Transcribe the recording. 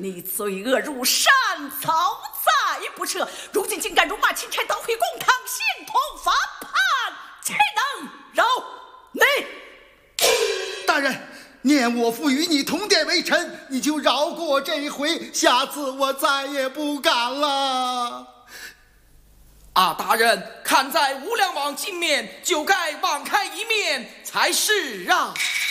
你罪恶如山，草再不赦，如今竟敢辱骂钦差捣毁公堂，形同反叛，岂能饶你？ 大人，念我父与你同殿为臣，你就饶过这一回，下次我再也不敢了。 大人，看在无良王金面，就该网开一面才是啊。